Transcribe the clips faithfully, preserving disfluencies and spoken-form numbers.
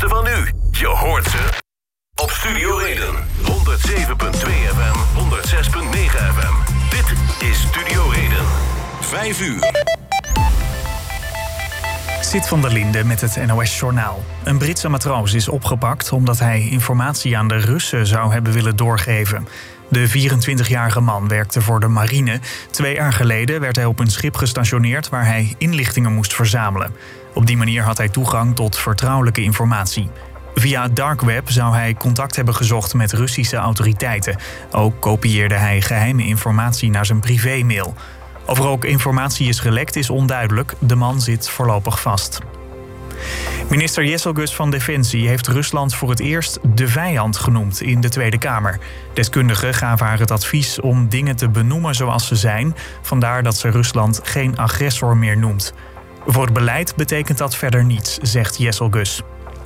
beste van nu. Je hoort ze op Studio Reden. honderd zeven komma twee F M, honderd zes komma negen F M. Dit is Studio Reden. Vijf uur. Sid van der Linde met het N O S-journaal. Een Britse matroos is opgepakt omdat hij informatie aan de Russen zou hebben willen doorgeven. De vierentwintigjarige man werkte voor de marine. Twee jaar geleden werd hij op een schip gestationeerd waar hij inlichtingen moest verzamelen. Op die manier had hij toegang tot vertrouwelijke informatie. Via het dark web zou hij contact hebben gezocht met Russische autoriteiten. Ook kopieerde hij geheime informatie naar zijn privémail. Of er ook informatie is gelekt is onduidelijk. De man zit voorlopig vast. Minister Jesselgus van Defensie heeft Rusland voor het eerst de vijand genoemd in de Tweede Kamer. Deskundigen gaven haar het advies om dingen te benoemen zoals ze zijn. Vandaar dat ze Rusland geen agressor meer noemt. Voor het beleid betekent dat verder niets, zegt Jesselgus.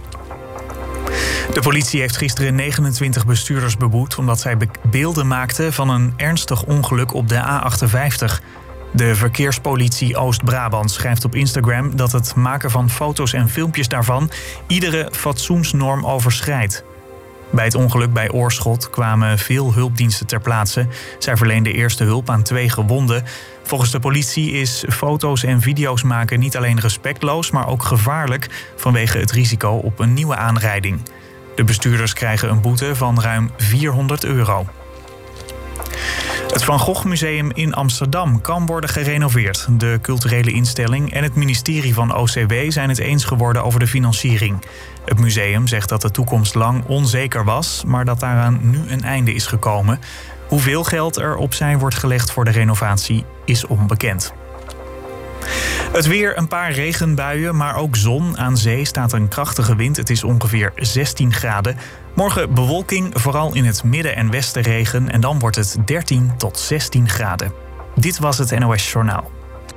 De politie heeft gisteren negenentwintig bestuurders beboet omdat zij beelden maakten van een ernstig ongeluk op de A achtenvijftig. De verkeerspolitie Oost-Brabant schrijft op Instagram dat het maken van foto's en filmpjes daarvan iedere fatsoensnorm overschrijdt. Bij het ongeluk bij Oorschot kwamen veel hulpdiensten ter plaatse. Zij verleenden eerste hulp aan twee gewonden. Volgens de politie is foto's en video's maken niet alleen respectloos, maar ook gevaarlijk vanwege het risico op een nieuwe aanrijding. De bestuurders krijgen een boete van ruim vierhonderd euro. Het Van Gogh Museum in Amsterdam kan worden gerenoveerd. De culturele instelling en het ministerie van O C W zijn het eens geworden over de financiering. Het museum zegt dat de toekomst lang onzeker was, maar dat daaraan nu een einde is gekomen. Hoeveel geld er opzij wordt gelegd voor de renovatie is onbekend. Het weer, een paar regenbuien, maar ook zon. Aan zee staat een krachtige wind. Het is ongeveer zestien graden. Morgen bewolking, vooral in het midden en westen regen. En dan wordt het dertien tot zestien graden. Dit was het N O S-journaal.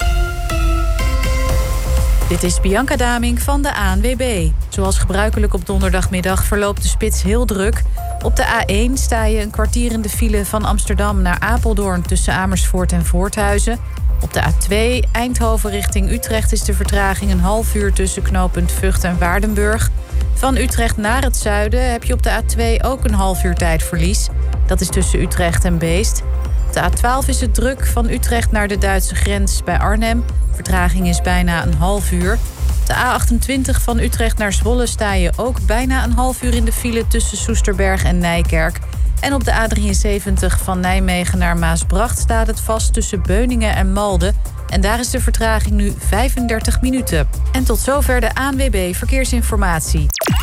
Dit is Bianca Daming van de A N W B. Zoals gebruikelijk op donderdagmiddag verloopt de spits heel druk. Op de A één sta je een kwartier in de file van Amsterdam naar Apeldoorn tussen Amersfoort en Voorthuizen. Op de A twee Eindhoven richting Utrecht is de vertraging een half uur tussen knooppunt Vught en Waardenburg. Van Utrecht naar het zuiden heb je op de A twee ook een half uur tijdverlies. Dat is tussen Utrecht en Beest. Op de A twaalf is het druk van Utrecht naar de Duitse grens bij Arnhem. Vertraging is bijna een half uur. Op de A achtentwintig van Utrecht naar Zwolle sta je ook bijna een half uur in de file tussen Soesterberg en Nijkerk. En op de A drieënzeventig van Nijmegen naar Maasbracht staat het vast tussen Beuningen en Malden. En daar is de vertraging nu vijfendertig minuten. En tot zover de A N W B Verkeersinformatie.